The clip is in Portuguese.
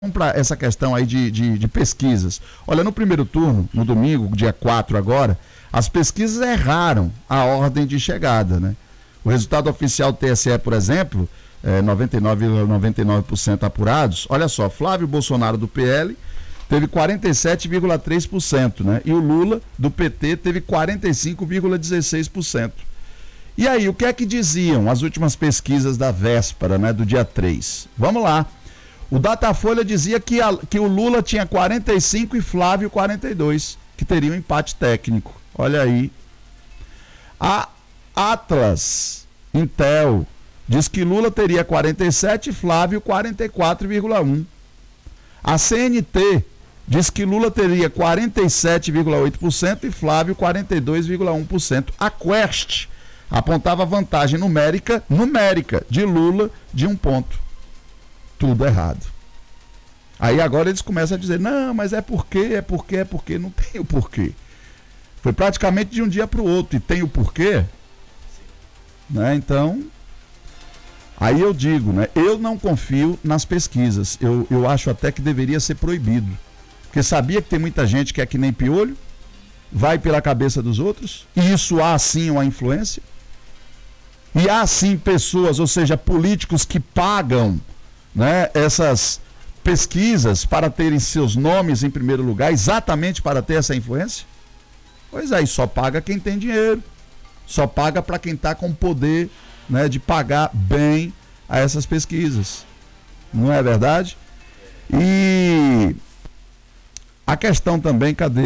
para essa questão aí de pesquisas. Olha, no primeiro turno, no domingo, dia 4 agora, as pesquisas erraram a ordem de chegada, né? O resultado oficial do TSE, por exemplo, 99,99% apurados. Olha só, Flávio Bolsonaro do PL teve 47,3%, né? E o Lula do PT teve 45,16%. E aí, o que é que diziam as últimas pesquisas da véspera, né, do dia 3? Vamos lá. O Datafolha dizia que o Lula tinha 45 e Flávio 42, que teria um empate técnico. Olha aí. A Atlas Intel diz que Lula teria 47 e Flávio 44,1. A CNT diz que Lula teria 47,8% e Flávio 42,1%. A Quest apontava vantagem numérica de Lula de 1 ponto. Tudo errado. Aí agora eles começam a dizer, não, mas é porque, não tem o porquê. Foi praticamente de um dia para o outro, e tem o porquê? Né? Então, aí eu digo, né, eu não confio nas pesquisas, eu acho até que deveria ser proibido, porque sabia que tem muita gente que é que nem piolho, vai pela cabeça dos outros, e isso há sim uma influência, e há sim pessoas, ou seja, políticos que pagam, né, essas pesquisas para terem seus nomes em primeiro lugar, exatamente para ter essa influência? Pois é, e só paga quem tem dinheiro, só paga para quem está com poder, né, de pagar bem a essas pesquisas, não é verdade? E a questão também, cadê?